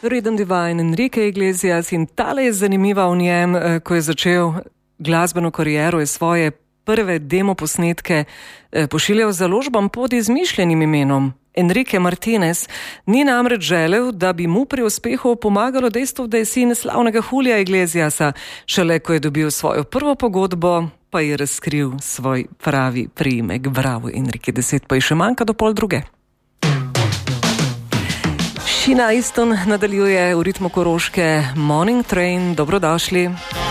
Freedom Divine, Enrique Iglesias, in tale je zanimiva v njem, ko je začel glasbeno kariero, je svoje prve demo posnetke pošiljal založbam pod izmišljenim imenom. Enrique Martinez ni namreč želel, da bi mu pri uspehu pomagalo dejstvo, da je sin slavnega Julija Iglesiasa. Šele ko je dobil svojo prvo pogodbo, pa je razkril svoj pravi priimek. Bravo, Enrique, 10 pa je še manjka do 1:30. Sheena Easton nadaljuje v ritmu Koroške Morning Train. Dobrodošli.